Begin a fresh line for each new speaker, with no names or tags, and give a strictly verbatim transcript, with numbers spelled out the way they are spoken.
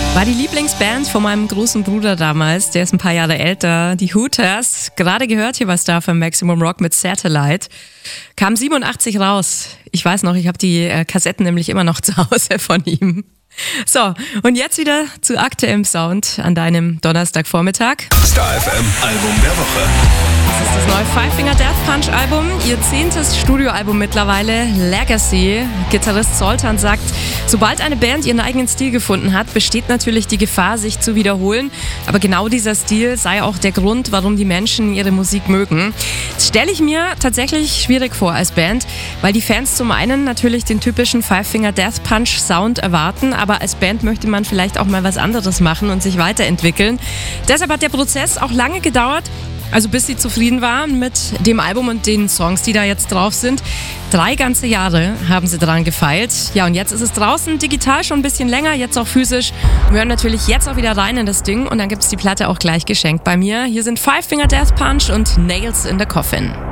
War die Lieblingsband von meinem großen Bruder damals, der ist ein paar Jahre älter, die Hooters. Gerade gehört hier was da von Maximum Rock mit Satellite. Kam siebenundachtzig raus. Ich weiß noch, ich habe die äh, Kassetten nämlich immer noch zu Hause von ihm. So, und jetzt wieder zu aktuellem Sound an deinem Donnerstagvormittag.
Star F M Album der Woche.
Das ist das neue Five Finger Death Punch Album, ihr zehntes Studioalbum mittlerweile, Legacy. Gitarrist Zoltan sagt, sobald eine Band ihren eigenen Stil gefunden hat, besteht natürlich die Gefahr, sich zu wiederholen. Aber genau dieser Stil sei auch der Grund, warum die Menschen ihre Musik mögen. Das stelle ich mir tatsächlich schwierig vor als Band, weil die Fans zum einen natürlich den typischen Five Finger Death Punch Sound erwarten, aber als Band möchte man vielleicht auch mal was anderes machen und sich weiterentwickeln. Deshalb hat der Prozess auch lange gedauert. Also bis sie zufrieden waren mit dem Album und den Songs, die da jetzt drauf sind. Drei ganze Jahre haben sie daran gefeilt. Ja, und jetzt ist es draußen, digital schon ein bisschen länger, jetzt auch physisch. Wir hören natürlich jetzt auch wieder rein in das Ding und dann gibt es die Platte auch gleich geschenkt bei mir. Hier sind Five Finger Death Punch und Nails in the Coffin.